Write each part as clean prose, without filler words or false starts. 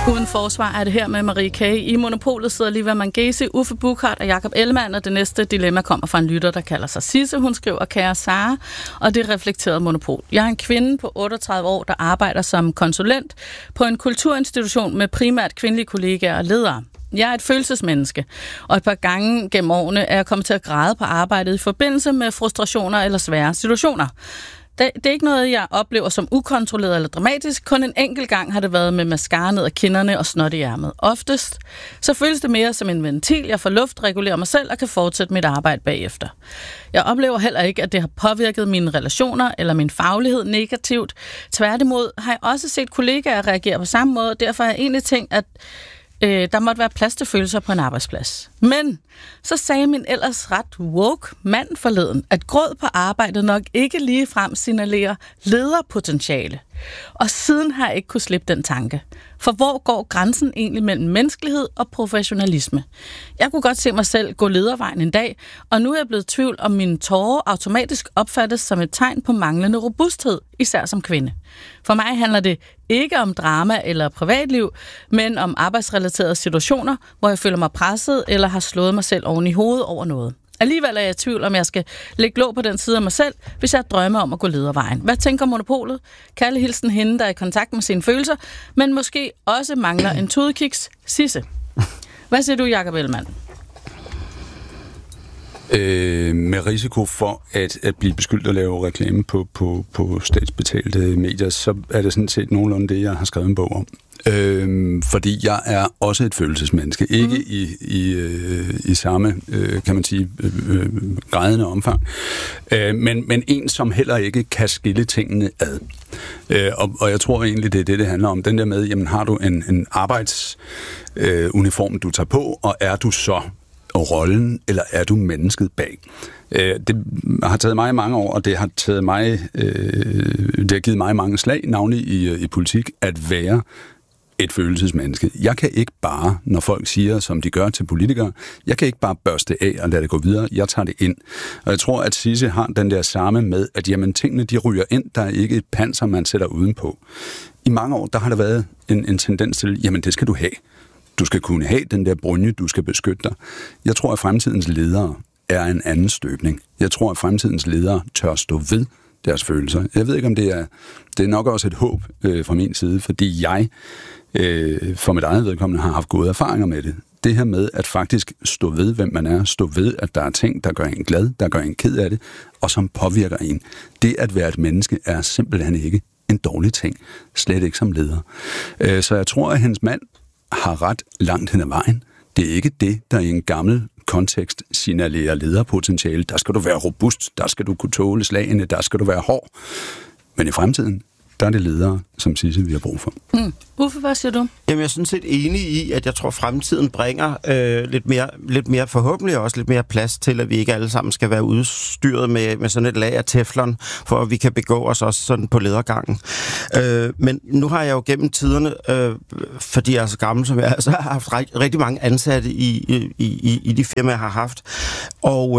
Uden forsvar er det her med Marie K. I Monopolet sidder Liva Mangesi, Uffe Buchhardt og Jakob Ellemann, og det næste dilemma kommer fra en lytter, der kalder sig Sisse. Hun skriver, kære Sara, og det reflekterede Monopol. Jeg er en kvinde på 38 år, der arbejder som konsulent på en kulturinstitution med primært kvindelige kollegaer og ledere. Jeg er et følelsesmenneske, og et par gange gennem årene er jeg kommet til at græde på arbejdet i forbindelse med frustrationer eller svære situationer. Det er ikke noget, jeg oplever som ukontrolleret eller dramatisk. Kun en enkelt gang har det været med mascara ned ad kinderne og snot i ærmet. Oftest så føles det mere som en ventil. Jeg får luft, regulerer mig selv og kan fortsætte mit arbejde bagefter. Jeg oplever heller ikke, at det har påvirket mine relationer eller min faglighed negativt. Tværtimod har jeg også set kollegaer reagere på samme måde, og derfor har jeg egentlig tænkt, at der måtte være plads til følelser på en arbejdsplads. Men så sagde min ellers ret woke mand forleden, at gråd på arbejdet nok ikke ligefrem signalerer lederpotentiale. Og siden har jeg ikke kunne slippe den tanke. For hvor går grænsen egentlig mellem menneskelighed og professionalisme? Jeg kunne godt se mig selv gå ledervejen en dag, og nu er jeg blevet i tvivl om mine tårer automatisk opfattes som et tegn på manglende robusthed, især som kvinde. For mig handler det ikke om drama eller privatliv, men om arbejdsrelaterede situationer, hvor jeg føler mig presset eller har slået mig selv oven i hovedet over noget. Alligevel er jeg i tvivl, om jeg skal lægge låg på den side af mig selv, hvis jeg drømmer om at gå ledervejen. Hvad tænker Monopolet? Kærlig hilsen hende, der er i kontakt med sine følelser, men måske også mangler en tudekiks. Sisse. Hvad siger du, Jakob Ellemann? Med risiko for at blive beskyldt at lave reklame på statsbetalte medier, så er det sådan set nogenlunde det, jeg har skrevet en bog om. Fordi jeg er også et følelsesmenneske. Ikke i samme, kan man sige, grædende omfang. Men en, som heller ikke kan skille tingene ad. Og jeg tror egentlig, det er det handler om. Den der med, jamen har du en arbejdsuniform, du tager på, og er du så rollen, eller er du mennesket bag? Det har taget mig mange år, og det har givet mig mange slag, navnlig i politik, at være et følelsesmenneske. Jeg kan ikke bare, når folk siger, som de gør til politikere, jeg kan ikke bare børste af og lade det gå videre. Jeg tager det ind. Og jeg tror, at Sisse har den der samme med, at jamen, tingene de ryger ind. Der er ikke et panser, man sætter udenpå. I mange år, der har der været en tendens til, jamen det skal du have. Du skal kunne have den der brynje, du skal beskytte dig. Jeg tror, at fremtidens ledere er en anden støbning. Jeg tror, at fremtidens ledere tør stå ved deres følelser. Jeg ved ikke, om det er nok også et håb fra min side, fordi jeg for mit eget vedkommende har haft gode erfaringer med det. Det her med at faktisk stå ved, hvem man er, stå ved, at der er ting, der gør en glad, der gør en ked af det, og som påvirker en. Det at være et menneske er simpelthen ikke en dårlig ting. Slet ikke som leder. Så jeg tror, at hendes mand har ret langt hen ad vejen. Det er ikke det, der i en gammel kontekst signalerer lederpotentiale. Der skal du være robust, der skal du kunne tåle slagene, der skal du være hård. Men i fremtiden, der er det ledere, som Sisse, vi har brug for. Uffe, hvad siger du? Jamen, jeg er sådan set enig i, at jeg tror, at fremtiden bringer lidt mere, forhåbentlig også lidt mere plads til, at vi ikke alle sammen skal være udstyret med sådan et lag af teflon, for at vi kan begå os også sådan på ledergangen. Men nu har jeg jo gennem tiderne, fordi jeg er så gammel som jeg er, så har jeg haft rigtig mange ansatte i de firmaer, jeg har haft. Og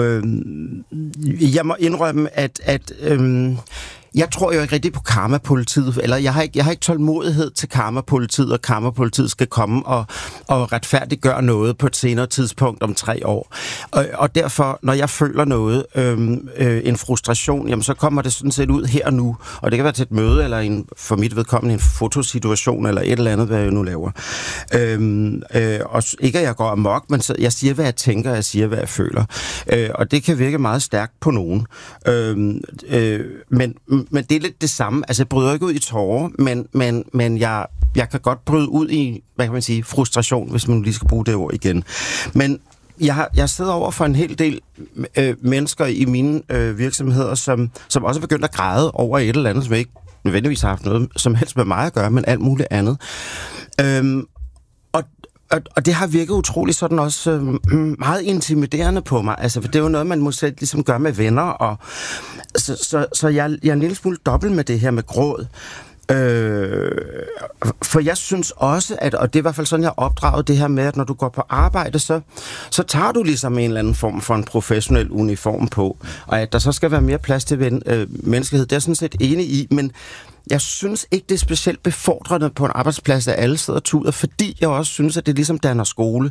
jeg må indrømme, at jeg tror jo ikke rigtig på karmapolitiet, eller jeg har ikke tålmodighed til karmapolitiet, og karmapolitiet skal komme og retfærdiggøre noget på et senere tidspunkt om 3 år. Og derfor, når jeg føler noget, en frustration, jamen så kommer det sådan set ud her og nu. Og det kan være til et møde, eller for mit vedkommende en fotosituation, eller et eller andet, hvad jeg nu laver. Og ikke at jeg går amok, men jeg siger, hvad jeg tænker, jeg siger, hvad jeg føler. Og det kan virke meget stærkt på nogen. Men det er lidt det samme. Altså, jeg bryder ikke ud i tårer, men jeg kan godt bryde ud i, hvad kan man sige, frustration, hvis man lige skal bruge det ord igen. Men jeg sidder over for en hel del mennesker i mine virksomheder, som også er begyndt at græde over et eller andet, som ikke nødvendigvis har haft noget som helst med mig at gøre, men alt muligt andet. Og det har virket utroligt sådan også meget intimiderende på mig. Altså, for det er jo noget, man måske ligesom gør med venner. Og så jeg er en lille smule dobbelt med det her med gråd. For jeg synes også, at, og det er i hvert fald sådan, jeg har opdraget det her med, at når du går på arbejde, så tager du ligesom en eller anden form for en professionel uniform på, og at der så skal være mere plads til menneskelighed, det er jeg sådan set enig i, men jeg synes ikke, det er specielt befordrende på en arbejdsplads, at alle sidder og tuder, fordi jeg også synes, at det ligesom danner skole.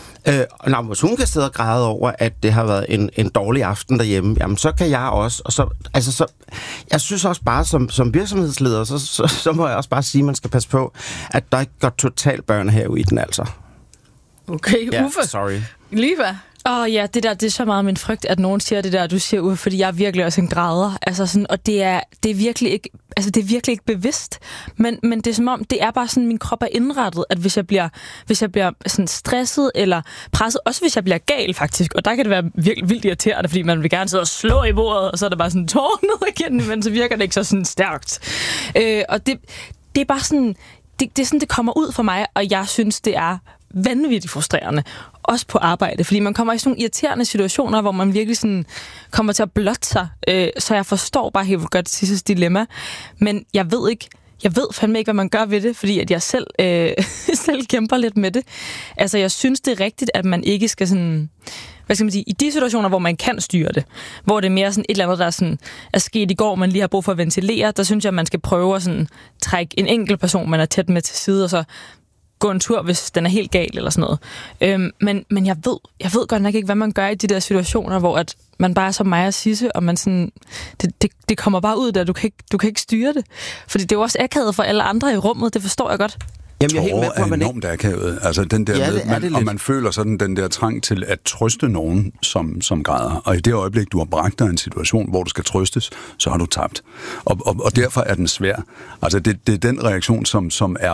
Og hvis hun kan sidde og græde over, at det har været en dårlig aften derhjemme, jamen så kan jeg også. Og så jeg synes også bare, som virksomhedsleder, så må jeg også bare sige, at man skal passe på, at der ikke går totalt børnehave i den, altså. Okay, Uffe. Sorry. Liva. Ja, det er så meget min frygt, at nogen siger det der, du siger, Uffe, fordi jeg er virkelig også en græder. Altså sådan, og det er virkelig ikke, altså det er virkelig ikke bevidst, men det er som om, det er bare sådan, min krop er indrettet, at hvis jeg bliver sådan stresset eller presset, også hvis jeg bliver gal faktisk, og der kan det være virkelig vildt irriterende, fordi man vil gerne sidde og slå i bordet, og så er der bare sådan tårnet igen, men så virker det ikke så sådan stærkt. Og det er bare sådan, det er sådan, det kommer ud for mig, og jeg synes, det er vanvittigt frustrerende, også på arbejde, fordi man kommer i sådan nogle irriterende situationer, hvor man virkelig sådan kommer til at blotte sig, så jeg forstår bare helt godt Sisses dilemma, men jeg ved fandme ikke, hvad man gør ved det, fordi at jeg selv kæmper lidt med det. Altså, jeg synes, det er rigtigt, at man ikke skal sådan, hvad skal man sige, i de situationer, hvor man kan styre det, hvor det er mere sådan et eller andet, der sådan er sket i går, man lige har brug for at ventilere, der synes jeg, at man skal prøve at sådan trække en enkelt person, man er tæt med til side, og så gå en tur, hvis den er helt gal eller sådan noget. Men jeg ved godt nok ikke, hvad man gør i de der situationer, hvor at man bare er som mig og Sisse, og man sådan, det kommer bare ud der, du kan ikke styre det. Fordi det er jo også akavet for alle andre i rummet, det forstår jeg godt. Jamen, jeg er helt med på, at man enormt akavet. Altså den der og man føler sådan den der trang til at trøste nogen, som græder. Og i det øjeblik, du har bragt dig en situation, hvor du skal trøstes, så har du tabt. Og derfor er den svær. Altså det er den reaktion, som er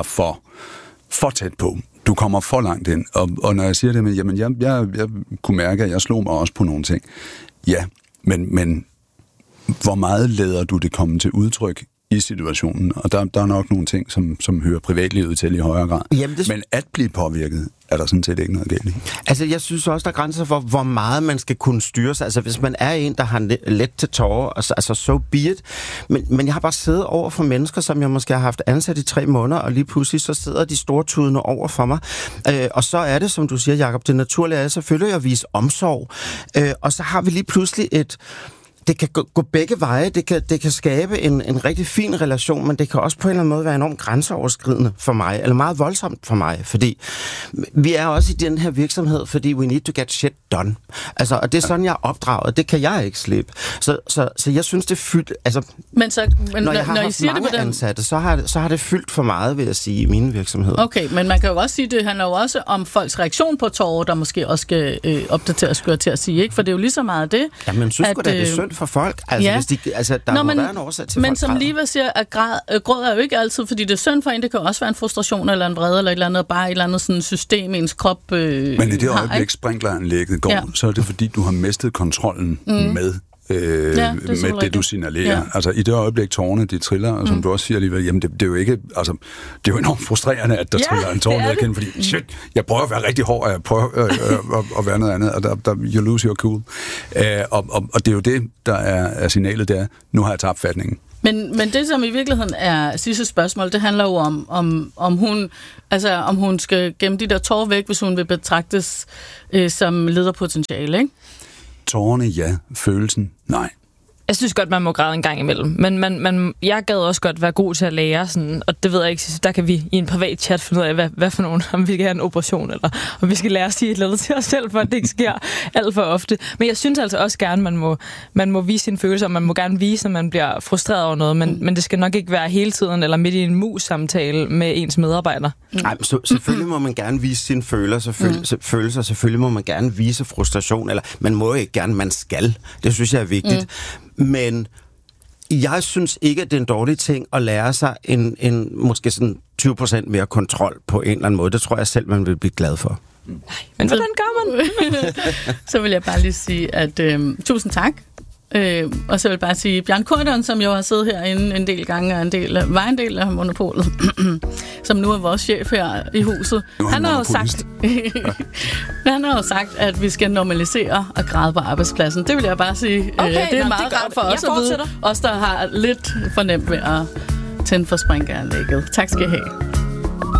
for tæt på. Du kommer for langt ind. Og når jeg siger det, jamen jeg kunne mærke, at jeg slog mig også på nogle ting. Ja, men hvor meget lader du det komme til udtryk i situationen? Og der er nok nogle ting, som hører privatlivet til i højere grad. Jamen, men at blive påvirket, er der sådan set ikke noget galt i. Altså, jeg synes også, der er grænser for, hvor meget man skal kunne styre sig. Altså, hvis man er en, der har let til tårer, altså so be it. Men jeg har bare siddet over for mennesker, som jeg måske har haft ansat i 3 måneder, og lige pludselig så sidder de stortudene over for mig. Og så er det, som du siger, Jacob, det naturlige er selvfølgelig at vise omsorg. Og så har vi lige pludselig det kan gå begge veje. Det kan skabe en rigtig fin relation, men det kan også på en eller anden måde være enormt grænseoverskridende for mig, eller meget voldsomt for mig, fordi vi er også i den her virksomhed, fordi we need to get shit done. Altså, og det er sådan, jeg er opdraget. Det kan jeg ikke slippe. Så jeg synes, det er fyldt. Altså, men når jeg har haft mange ansatte, så har det fyldt for meget, vil jeg sige, i mine virksomheder. Okay, men man kan jo også sige, det handler jo også om folks reaktion på tårer, der måske også skal opdateres, skulle jeg til at sige, ikke? For det er jo lige så meget det. Jamen, jeg synes det er synd for folk. Altså, ja. Hvis der må være en årsag til, men folk som Liva siger, at gråd er jo ikke altid, fordi det er synd for en. Det kan også være en frustration eller en vrede eller et eller andet, bare et eller andet sådan system, ens krop men i det øjeblik, sprinkleranlægget går, så er det fordi, du har mistet kontrollen med det, du signalerer. Ja. Altså, i det øjeblik, tårerne, de triller, og som du også siger alligevel, jamen, det er jo ikke, altså, det er jo enormt frustrerende, at der triller en tårne ned igen, fordi, shit, jeg prøver at være rigtig hård, og jeg prøver at være noget andet, og der you lose your cool. Og det er jo det, der er signalet der. Nu har jeg tabt fatningen. Men det, som i virkeligheden er sidste spørgsmål, det handler jo om hun skal gemme de der tårer væk, hvis hun vil betragtes som lederpotentiale, ikke? Tårerne, ja. Følelsen, nej. Jeg synes godt, man må græde en gang imellem. Men jeg gad også godt være god til at lære, sådan, og det ved jeg ikke, der kan vi i en privat chat finde ud af, hvad for nogen, om vi skal have en operation, eller om vi skal lære at sige et eller andet til os selv, for at det ikke sker alt for ofte. Men jeg synes altså også gerne, man må vise sine følelser, og man må gerne vise, at man bliver frustreret over noget, men det skal nok ikke være hele tiden, eller midt i en mus-samtale med ens medarbejder. Nej, selvfølgelig må man gerne vise sine følelser, selvfølgelig må man gerne vise frustration, eller man må ikke gerne, man skal. Det synes jeg er vigtigt. Men jeg synes ikke, at det er en dårlig ting at lære sig en måske sådan 20% mere kontrol på en eller anden måde. Det tror jeg selv, man vil blive glad for. Nej, men hvordan gør man? Så vil jeg bare lige sige, at tusind tak. Og så vil jeg bare sige, Bjørn Corydon, som jo har siddet herinde en del gange, og var en del af Monopolet, som nu er vores chef her i huset. Han har jo sagt, at vi skal normalisere og græde på arbejdspladsen. Det vil jeg bare sige. Okay, det er meget rart for os at vide. Os, der har lidt for nemt ved at tænde for springanlægget. Tak skal I have.